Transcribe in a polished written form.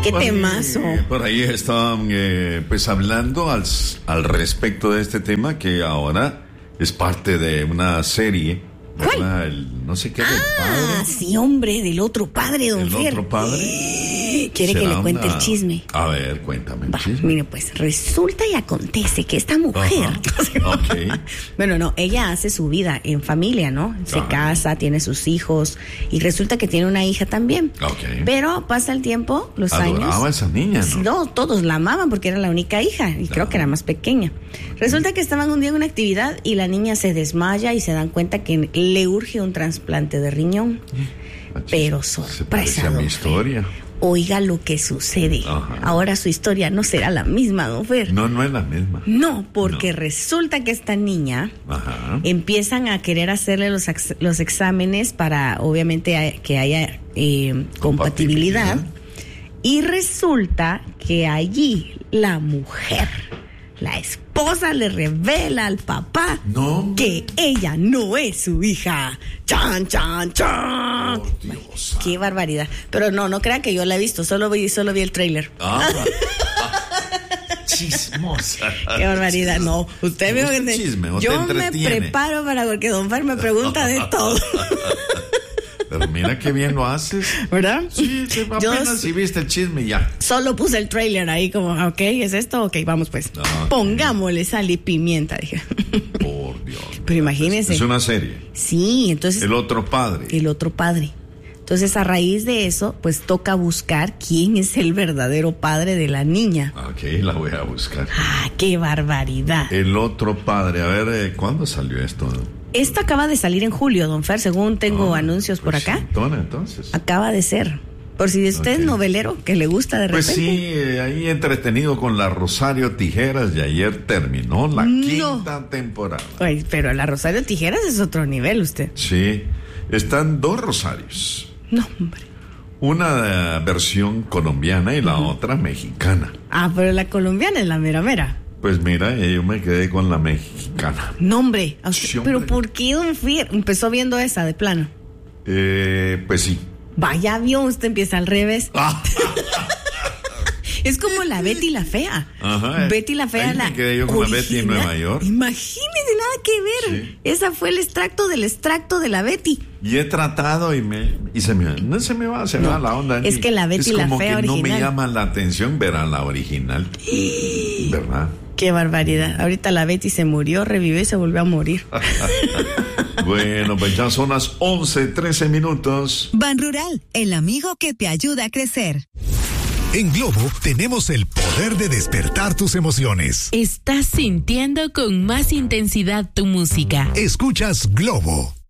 Qué temazo. Por ahí estaban pues hablando al respecto de este tema, que ahora es parte de una serie, ¿verdad? No sé qué del padre. Sí, hombre, del otro padre, don Fer. ¿El otro padre? ¿Quiere que le cuente el chisme? A ver, cuéntame el chisme. Mire, pues, resulta y acontece que esta mujer... Okay. Bueno, no, ella hace su vida en familia, ¿no? Se casa, tiene sus hijos, y resulta que tiene una hija también. Okay. Pero pasa el tiempo, los años... Adoraba a esa niña, ¿no? No, todos la amaban porque era la única hija, y creo que era más pequeña. Resulta que estaban un día en una actividad y la niña se desmaya y se dan cuenta que le urge un trasplante de riñón. Pero sorpresa, mi historia. Oiga lo que sucede. Ajá. Ahora su historia no será la misma, don Fer. No es la misma. No, porque resulta que esta niña empiezan a querer hacerle los exámenes para, obviamente, que haya compatibilidad. Y resulta que allí la mujer, la esposa, le revela al papá que ella no es su hija. ¡Chan, chan, chan! Oh, Dios. ¡Qué barbaridad! Pero no crean que yo la he visto, solo vi el tráiler. Chismosa. ¡Qué barbaridad! No, usted veo que chisme, yo me preparo para porque don Fer me pregunta de todo. Pero mira qué bien lo haces. ¿Verdad? Sí, apenas si viste el chisme ya. Solo puse el tráiler ahí como, ok, ¿es esto? Ok, vamos pues. Pongámosle sal y pimienta, dije. Por Dios. Pero imagínense. Es una serie. Sí, entonces. El otro padre. Entonces, a raíz de eso, pues toca buscar quién es el verdadero padre de la niña. Ok, la voy a buscar. ¡Qué barbaridad! El otro padre. A ver, ¿cuándo salió esto? Esto acaba de salir en julio, don Fer, según tengo anuncios por acá. Entonces. Acaba de ser. Por si usted es novelero, que le gusta de repente. Pues sí, ahí entretenido con la Rosario Tijeras, y ayer terminó la quinta temporada. Ay, pero la Rosario Tijeras es otro nivel, usted. Sí, están 2 Rosarios. No, hombre. Una versión colombiana y la otra mexicana. Pero la colombiana es la mera mera. Pues mira, yo me quedé con la mexicana. No, hombre. Sí, hombre. ¿Pero por qué don Fer empezó viendo esa de plano? Pues sí. Vaya, vio, usted empieza al revés. Es como la Betty la Fea. Ajá. Betty la Fea, ahí me quedé yo con la Betty en Nueva York. Imagínese, nada que ver. Sí. Esa fue el extracto de la Betty. Y he tratado y se me va la onda. Es que la Betty la Fea original. Es como que no me llama la atención ver a la original. ¿Verdad? Qué barbaridad. Ahorita la Betty se murió, revivió y se volvió a morir. Bueno, pues ya son las 11:13 minutos. Ban Rural, el amigo que te ayuda a crecer. En Globo tenemos el poder de despertar tus emociones. Estás sintiendo con más intensidad tu música. Escuchas Globo.